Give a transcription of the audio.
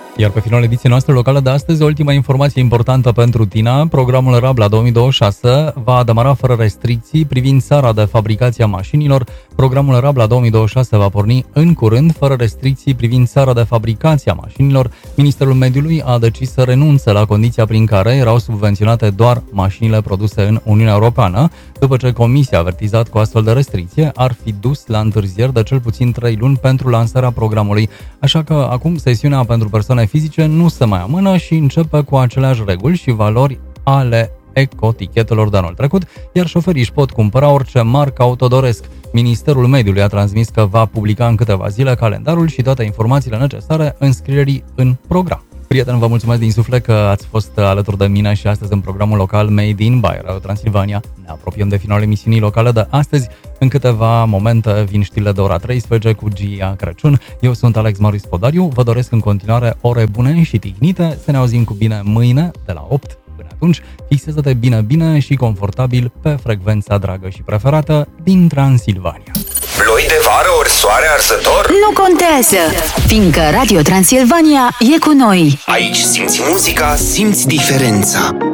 Iar pe finalul ediției noastre locale de astăzi, ultima informație importantă pentru tine, programul Rabla 2026 va demara fără restricții privind țara de fabricație a mașinilor. Programul Rabla 2026 va porni în curând fără restricții privind țara de fabricație a mașinilor. Ministerul Mediului a decis să renunțe la condiția prin care erau subvenționate doar mașinile produse în Uniunea Europeană, după ce Comisia a avertizat cu astfel de restricție ar fi dus la întârzieri de cel puțin 3 luni pentru lansarea programului. Așa că acum sesiunea pentru persoane fizice nu se mai amână și începe cu aceleași reguli și valori ale ecotichetelor de anul trecut, iar șoferii își pot cumpăra orice marcă auto doresc. Ministerul Mediului a transmis că va publica în câteva zile calendarul și toate informațiile necesare înscrierii în program. Prieteni, vă mulțumesc din suflet că ați fost alături de mine și astăzi în programul local Made in by Radio Transilvania. Ne apropiem de finalul emisiunii locale de astăzi. În câteva momente vin știrile de ora 13 cu Gia Crăciun. Eu sunt Alex Marius Podariu. Vă doresc în continuare ore bune și tihnite. Să ne auzim cu bine mâine de la 8. Până atunci, fixează-te bine și confortabil pe frecvența dragă și preferată din Transilvania. Ploi de vară ori soare arsător? Nu contează, fiindcă Radio Transilvania e cu noi. Aici simți muzica, simți diferența.